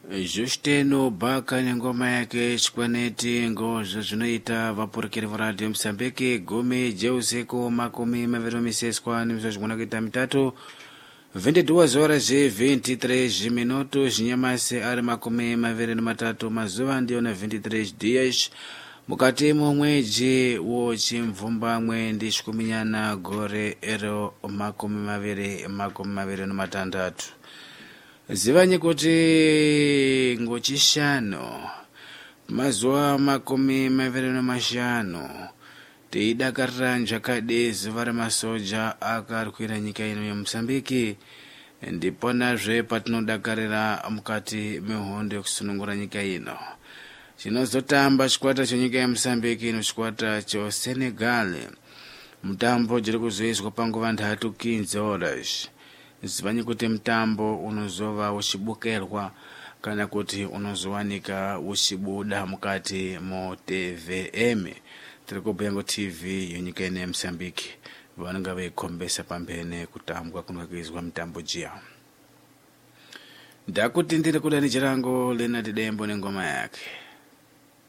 Justino Baka ngoma yake chikwaneti ngozo zvinoita vapurukiri varadio Msambiki gumi jeuzeko makumi maviri miseswa nimzo zvigona kuita mitatu 22 horas e 23 minutos nyamase ari makumi maviri matatu mazuva ndiyo na 23 dias mukati momweji wochimvumba mwendi shikuminyana gore ero makumi maviri matandatu zivanye kuti ngochishano mazuva makumi maviri mashanu teidakarira njakade zuva remasoja akarwira nyika ino ya Msambiki ndiponazve patinodakarira mukati mehondo yekusunungura nyika ino chinozotamba chikwata chenyika ya Msambiki nochikwata cheSenegal mutambo jiri kuzoizwa panguva 3 horas zivanye kuti mutambo unozova uchibukerwa kana kuti unozowanika uchibuda mukati mo TVM Tirikubhengo TV yenyika ino ya Msambiki vanenge veikombesa pambene kutambwa kunokuizwa mutambo jia ndakuti ndiri kudani chirango Leonard Dembo nengoma yake.